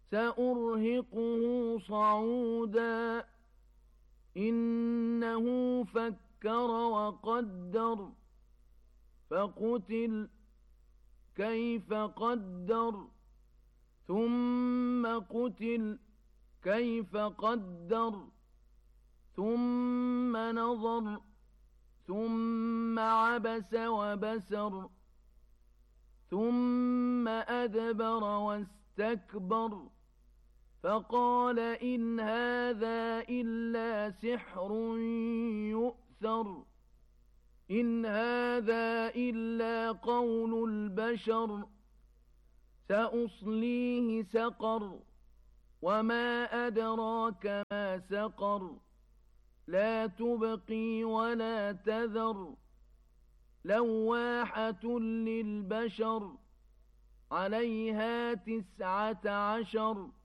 سأرهقه صعودا إنه فكر وقدر فقتل كيف قدر ثم قتل كيف قدر ثم نظر ثم عبس وبسر ثم أدبر واستكبر فقال إن هذا إلا سحر يؤثر إن هذا إلا قول البشر سأصليه سقر وما أدراك ما سقر لا تبقي ولا تذر لواحة للبشر عليها 19